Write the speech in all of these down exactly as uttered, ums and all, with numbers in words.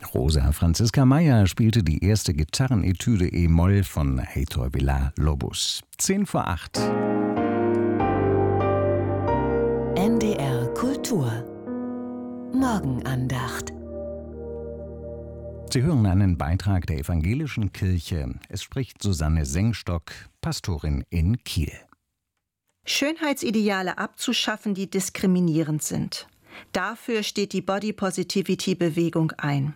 Rosa Franziska Meyer spielte die erste Gitarrenetüde E-Moll von Heitor Villa-Lobos. Zehn vor acht. N D R Kultur Morgenandacht. Sie hören einen Beitrag der Evangelischen Kirche. Es spricht Susanne Sengstock, Pastorin in Kiel. Schönheitsideale abzuschaffen, die diskriminierend sind. Dafür steht die Body-Positivity-Bewegung ein.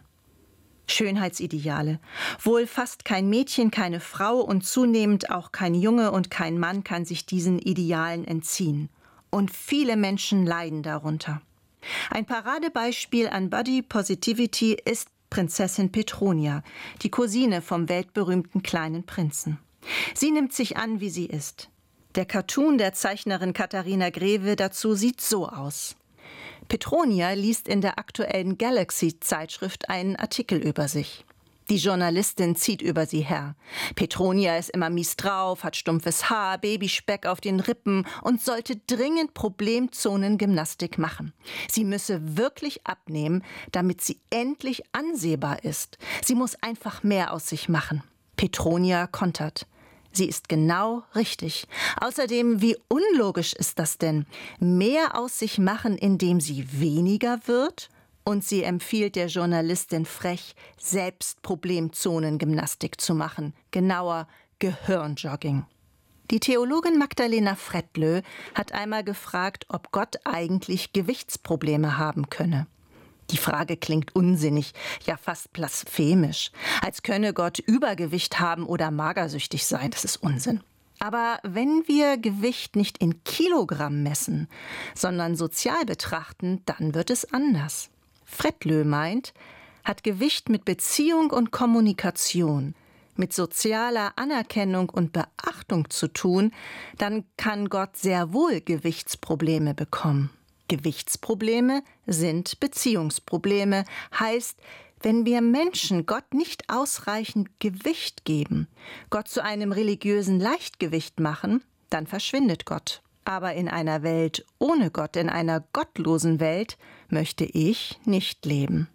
Schönheitsideale. Wohl fast kein Mädchen, keine Frau und zunehmend auch kein Junge und kein Mann kann sich diesen Idealen entziehen. Und viele Menschen leiden darunter. Ein Paradebeispiel an Body Positivity ist Prinzessin Petronia, die Cousine vom weltberühmten kleinen Prinzen. Sie nimmt sich an, wie sie ist. Der Cartoon der Zeichnerin Katharina Greve dazu sieht so aus. Petronia liest in der aktuellen Galaxy-Zeitschrift einen Artikel über sich. Die Journalistin zieht über sie her. Petronia ist immer mies drauf, hat stumpfes Haar, Babyspeck auf den Rippen und sollte dringend Problemzonengymnastik machen. Sie müsse wirklich abnehmen, damit sie endlich ansehbar ist. Sie muss einfach mehr aus sich machen. Petronia kontert. Sie ist genau richtig. Außerdem, wie unlogisch ist das denn? Mehr aus sich machen, indem sie weniger wird? Und sie empfiehlt der Journalistin frech, selbst Problemzonengymnastik zu machen. Genauer, Gehirnjogging. Die Theologin Magdalena Frettlö hat einmal gefragt, ob Gott eigentlich Gewichtsprobleme haben könne. Die Frage klingt unsinnig, ja fast blasphemisch. Als könne Gott Übergewicht haben oder magersüchtig sein, das ist Unsinn. Aber wenn wir Gewicht nicht in Kilogramm messen, sondern sozial betrachten, dann wird es anders. Frettlö meint, hat Gewicht mit Beziehung und Kommunikation, mit sozialer Anerkennung und Beachtung zu tun, dann kann Gott sehr wohl Gewichtsprobleme bekommen. Gewichtsprobleme sind Beziehungsprobleme, heißt, wenn wir Menschen Gott nicht ausreichend Gewicht geben, Gott zu einem religiösen Leichtgewicht machen, dann verschwindet Gott. Aber in einer Welt ohne Gott, in einer gottlosen Welt, möchte ich nicht leben.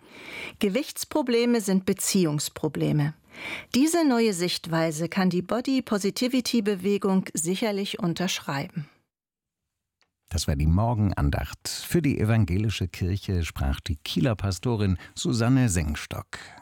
Gewichtsprobleme sind Beziehungsprobleme. Diese neue Sichtweise kann die Body-Positivity-Bewegung sicherlich unterschreiben. Das war die Morgenandacht. Für die Evangelische Kirche sprach die Kieler Pastorin Susanne Sengstock.